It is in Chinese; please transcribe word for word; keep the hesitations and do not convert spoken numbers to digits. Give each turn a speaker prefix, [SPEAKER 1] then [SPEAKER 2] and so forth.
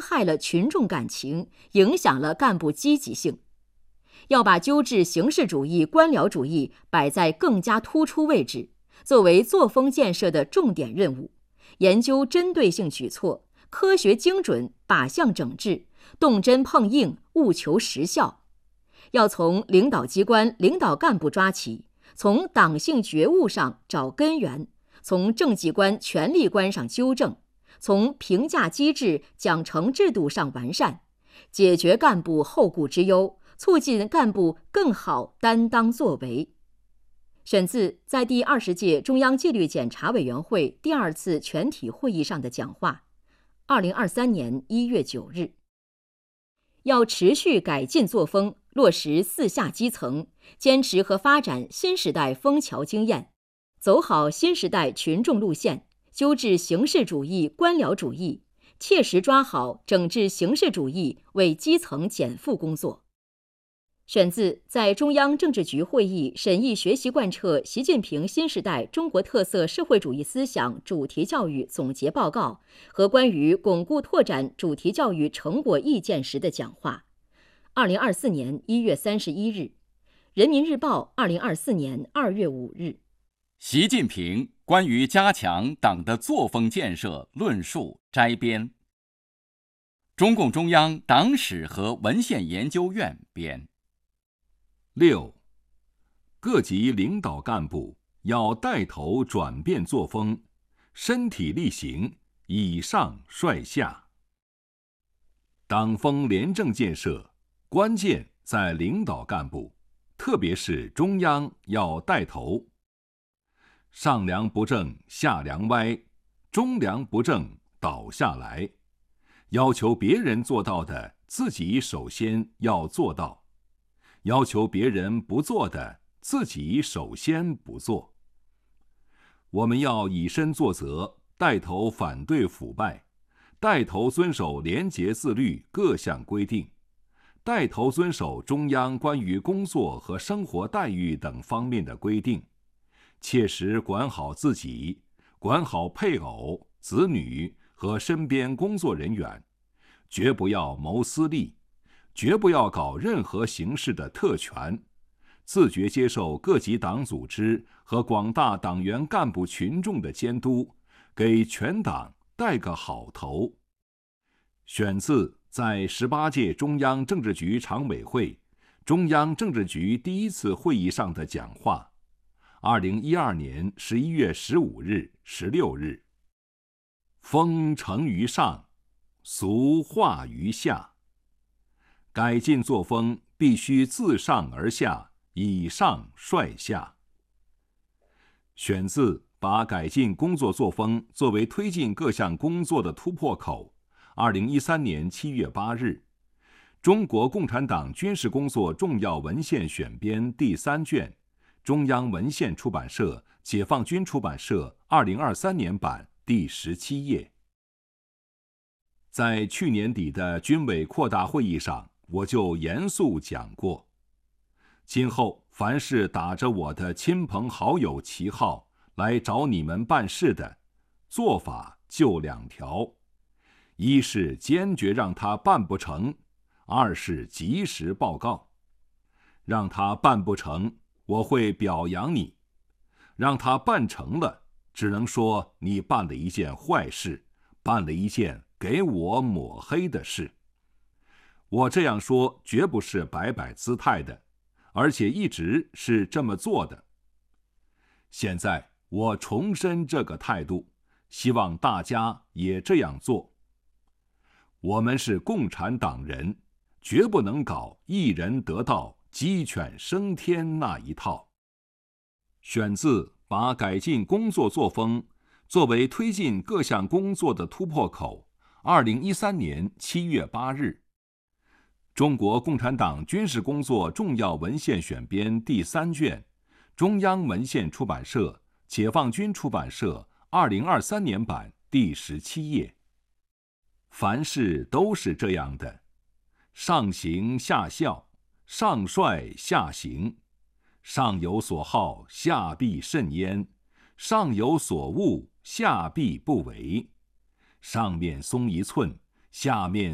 [SPEAKER 1] 害了群众感情，影响了干部积极性。要把纠治形式主义、官僚主义摆在更加突出位置，作为作风建设的重点任务，研究针对性举措，科学精准，靶向整治，动真碰硬，务求实效。要从领导机关、领导干部抓起，从党性觉悟上找根源，从政绩观、权力观上纠正，从评价机制、奖惩制度上完善，解决干部后顾之忧，促进干部更好担当作为。选自在第二十届中央纪律检查委员会第二次全体会议上的讲话，二零二三年一月九日。要持续改进作风，落实四下基层，坚持和发展新时代枫桥经验，走好新时代群众路线，纠治形式主义、官僚主义，切实抓好整治形式主义为基层减负工作。选自在中央政治局会议审议学习贯彻习近平新时代中国特色社会主义思想主题教育总结报告和关于巩固拓展主题教育成果意见时的讲话，二零二四年一月三十一日，人民日报二零二四年二月五日。
[SPEAKER 2] 习近平关于加强党的作风建设论述摘编，中共中央党史和文献研究院编。
[SPEAKER 3] 六，各级领导干部要带头转变作风，身体力行，以上率下。党风廉政建设关键在领导干部，特别是中央要带头。上梁不正下梁歪，中梁不正倒下来。要求别人做到的，自己首先要做到。要求别人不做的，自己首先不做。我们要以身作则，带头反对腐败，带头遵守廉洁自律各项规定，带头遵守中央关于工作和生活待遇等方面的规定，切实管好自己，管好配偶、子女和身边工作人员，绝不要谋私利，绝不要搞任何形式的特权，自觉接受各级党组织和广大党员干部群众的监督，给全党带个好头。选自在十八届中央政治局常委会、中央政治局第一次会议上的讲话，二零一二年十一月十五日、十六日。风成于上，俗化于下。改进作风必须自上而下，以上率下。选自把改进工作作风作为推进各项工作的突破口，二零一三年七月八日，中国共产党军事工作重要文献选编第三卷，中央文献出版社、解放军出版社二零二三年版第十七页。在去年底的军委扩大会议上，我就严肃讲过，今后凡是打着我的亲朋好友旗号来找你们办事的，做法就两条：一是坚决让他办不成，二是及时报告。让他办不成，我会表扬你；让他办成了，只能说你办了一件坏事，办了一件给我抹黑的事。我这样说绝不是摆摆姿态的，而且一直是这么做的。现在我重申这个态度，希望大家也这样做。我们是共产党人，绝不能搞一人得道、鸡犬升天那一套。选自把改进工作作风作为推进各项工作的突破口，二零一三年七月八日。中国共产党军事工作重要文献选编第三卷，中央文献出版社、解放军出版社二零二三年版第十七页。凡事都是这样的，上行下效，上率下行，上有所好，下必甚焉；上有所恶，下必不为。上面松一寸，下面